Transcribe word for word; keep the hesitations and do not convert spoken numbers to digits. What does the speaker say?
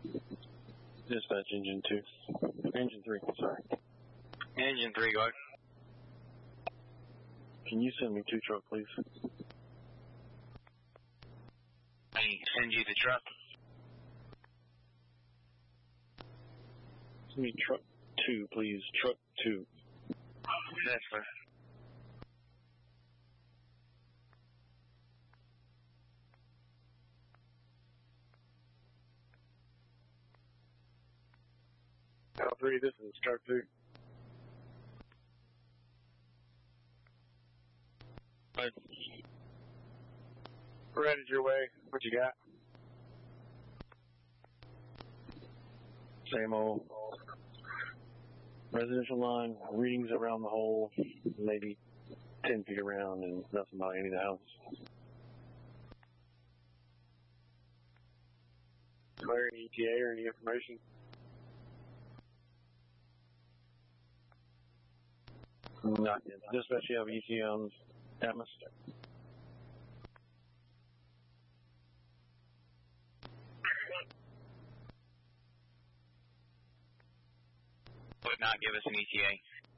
Dispatch engine two. Engine three, sorry. Engine three, go ahead. Can you send me two truck, please? I send you the truck. Send me truck two, please. Truck two. That's fine. L three, this is truck two. Good. We're headed your way. What you got? Same old. Residential line, readings around the hole, maybe ten feet around, and nothing about any of the houses. Clear any E T A or any information? Not yet. Dispatch, you have E T A on Atmos? Would not give us an E T A.